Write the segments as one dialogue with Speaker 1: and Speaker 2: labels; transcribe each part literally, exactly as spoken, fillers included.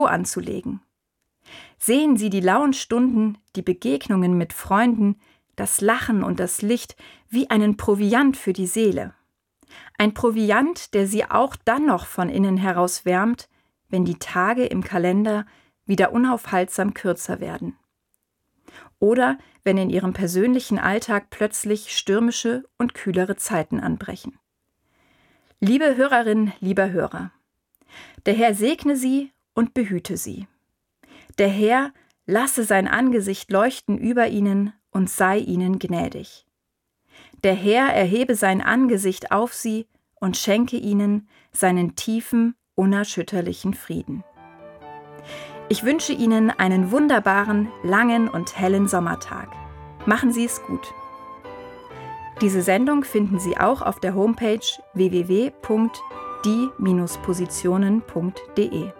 Speaker 1: anzulegen. Sehen Sie die lauen Stunden, die Begegnungen mit Freunden, das Lachen und das Licht wie einen Proviant für die Seele. Ein Proviant, der Sie auch dann noch von innen heraus wärmt, wenn die Tage im Kalender wieder unaufhaltsam kürzer werden. Oder wenn in Ihrem persönlichen Alltag plötzlich stürmische und kühlere Zeiten anbrechen. Liebe Hörerin, lieber Hörer, der Herr segne Sie und behüte Sie. Der Herr lasse sein Angesicht leuchten über Ihnen und sei Ihnen gnädig. Der Herr erhebe sein Angesicht auf Sie und schenke Ihnen seinen tiefen, unerschütterlichen Frieden. Ich wünsche Ihnen einen wunderbaren, langen und hellen Sommertag. Machen Sie es gut. Diese Sendung finden Sie auch auf der Homepage w w w punkt die Bindestrich positionen punkt d e.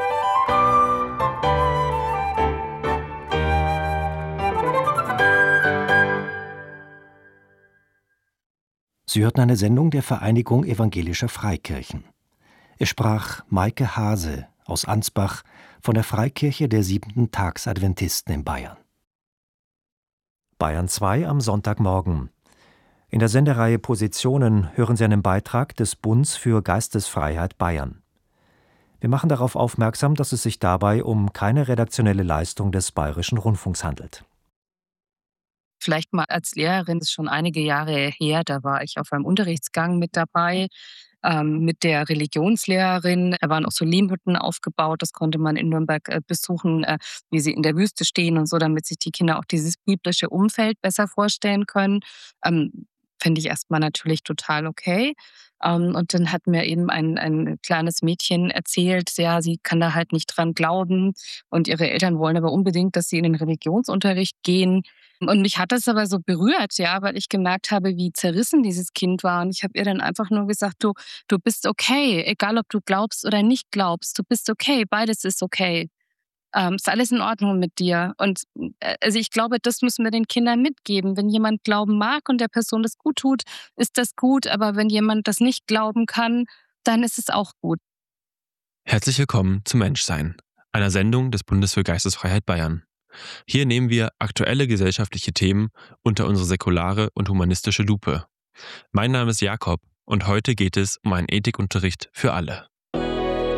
Speaker 2: Sie hörten eine Sendung der Vereinigung Evangelischer Freikirchen. Es sprach Maike Hase aus Ansbach von der Freikirche der Siebenten-Tags-Adventisten in Bayern. Bayern zwei am Sonntagmorgen. In der Sendereihe Positionen hören Sie einen Beitrag des Bunds für Geistesfreiheit Bayern. Wir machen darauf aufmerksam, dass es sich dabei um keine redaktionelle Leistung des Bayerischen Rundfunks handelt.
Speaker 3: Vielleicht mal als Lehrerin, das ist schon einige Jahre her, da war ich auf einem Unterrichtsgang mit dabei, ähm, mit der Religionslehrerin. Da waren auch so Lehmhütten aufgebaut, das konnte man in Nürnberg äh, besuchen, äh, wie sie in der Wüste stehen und so, damit sich die Kinder auch dieses biblische Umfeld besser vorstellen können. Ähm, Finde ich erstmal natürlich total okay. Ähm, und dann hat mir eben ein, ein kleines Mädchen erzählt, ja, sie kann da halt nicht dran glauben und ihre Eltern wollen aber unbedingt, dass sie in den Religionsunterricht gehen. Und mich hat das aber so berührt, ja, weil ich gemerkt habe, wie zerrissen dieses Kind war. Und ich habe ihr dann einfach nur gesagt, du, du bist okay, egal ob du glaubst oder nicht glaubst, du bist okay, beides ist okay. Ähm, ist alles in Ordnung mit dir. Und äh, also ich glaube, das müssen wir den Kindern mitgeben. Wenn jemand glauben mag und der Person das gut tut, ist das gut. Aber wenn jemand das nicht glauben kann, dann ist es auch gut.
Speaker 4: Herzlich willkommen zu Menschsein, einer Sendung des Bundes für Geistesfreiheit Bayern. Hier nehmen wir aktuelle gesellschaftliche Themen unter unsere säkulare und humanistische Lupe. Mein Name ist Jakob und heute geht es um einen Ethikunterricht für alle.